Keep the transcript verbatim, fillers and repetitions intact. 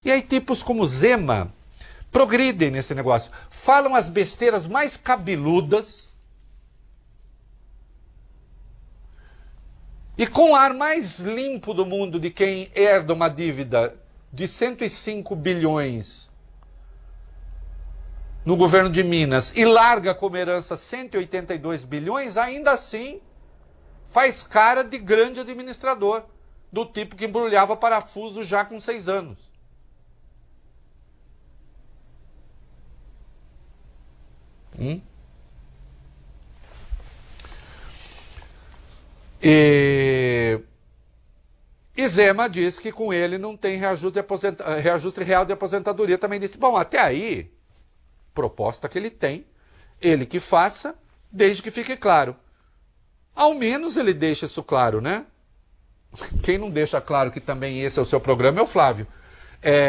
E aí tipos como Zema progridem nesse negócio, falam as besteiras mais cabeludas e com o ar mais limpo do mundo de quem herda uma dívida de cento e cinco bilhões no governo de Minas e larga como herança cento e oitenta e dois bilhões, ainda assim faz cara de grande administrador, do tipo que embrulhava parafuso já com seis anos. Hum? E... e Zema diz que com ele não tem reajuste, de aposenta... reajuste real de aposentadoria. Também disse, bom, até aí, proposta que ele tem, ele que faça, desde que fique claro. Ao menos ele deixa isso claro, né? Quem não deixa claro que também esse é o seu programa é o Flávio. É...